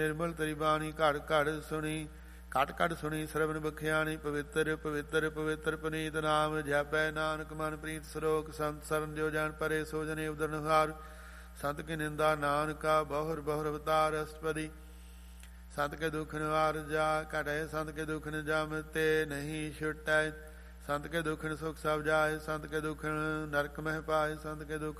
ਨਿਰਮਲ ਤਰੀ ਬਾਣੀ ਘੜ ਘੜ ਸੁਣੀ, ਘਟ ਘਟ ਸੁਣੀ ਸਰਵਨ ਬਖਿਆਣੀ। ਪਵਿੱਤਰ ਪਵਿੱਤਰ ਪਵਿੱਤਰ ਪੁਨੀਤ ਨਾਮ ਜਪੈ ਨਾਨਕ ਮਨ ਪ੍ਰੀਤ ਸਲੋਕ। ਸੰਤ ਸਰਨ ਜੋ ਜਾਣ ਪਰੇ ਸੋ ਜਨੇ ਉਦਰਨਹਾਰ। ਸੰਤ ਕੀ ਨਿੰਦਾ ਨਾਨਕਾ ਬਹੁਰ ਬਹੁਰ ਅਵਤਾਰ ਅਸਪਦੀ। ਸੰਤ ਕੇ ਦੁਖ ਨਿਵਾਰ ਜਾ ਘਟੈ, ਸੰਤ ਕੇ ਦੁਖ ਨ ਜਮ ਤੇ ਨਹੀਂ ਛੁਟੈ। ਸੰਤ ਕੇ ਦੁਖ ਸੁਖ ਸਭ ਜਾਏ, ਸੰਤ ਕੇ ਦੁਖ ਨਰਕ ਮਹਿ ਪਾਏ। ਸੰਤ ਕੇ ਦੁਖ